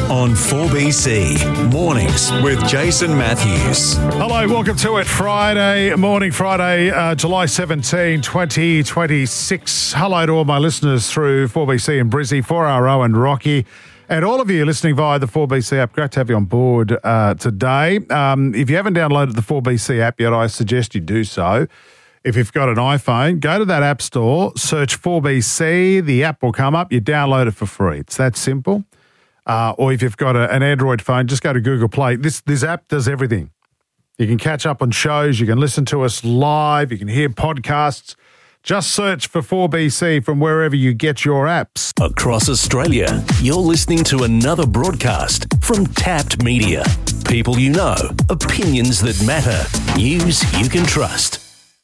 on 4BC. Mornings with Jason Matthews. Hello, welcome to it. Friday, July 17, 2026. Hello to all my listeners through 4BC and Brizzy, 4RO and Rocky, and all of you listening via the 4BC app. Great to have you on board today. If you haven't downloaded the 4BC app yet, I suggest you do so. If you've got an iPhone, go to that app store, search 4BC, the app will come up, you download it for free. It's that simple. Or if you've got an Android phone, just go to Google Play. This app does everything. You can catch up on shows, you can listen to us live, you can hear podcasts. Just search for 4BC from wherever you get your apps. Across Australia, you're listening to another broadcast from Tapped Media. People you know, opinions that matter, news you can trust.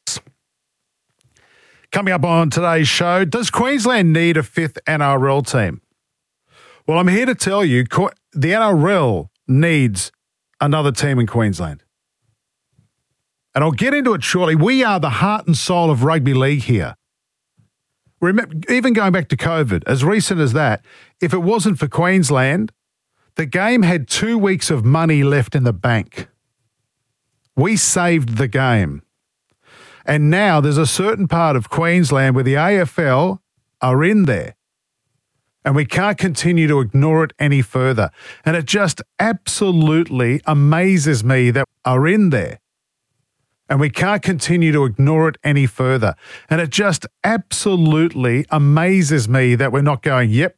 Coming up on today's show, does Queensland need a fifth NRL team? Well, I'm here to tell you the NRL needs another team in Queensland. And I'll get into it shortly. We are the heart and soul of rugby league here. Remember, even going back to COVID, as recent as that, if it wasn't for Queensland, the game had 2 weeks of money left in the bank. We saved the game. And now there's a certain part of Queensland where the AFL are in there. And we can't continue to ignore it any further. And it just absolutely amazes me that are in there. And we can't continue to ignore it any further. And it just absolutely amazes me that we're not going, yep,